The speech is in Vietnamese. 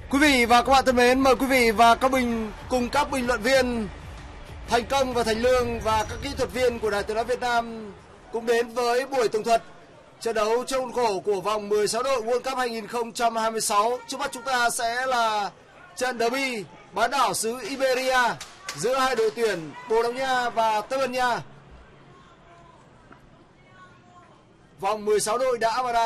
Quý vị và các bạn thân mến, mời quý vị và cùng các bình luận viên Thành Công và Thành Lương và các kỹ thuật viên của Đài Tiếng nói Việt Nam cùng đến với buổi tường thuật trận đấu trong khuôn khổ của vòng 16 đội World Cup 2026. Trước mắt chúng ta sẽ là trận derby bán đảo xứ Iberia giữa hai đội tuyển Bồ Đào Nha và Tây Ban Nha. Vòng 16 đội đã và đang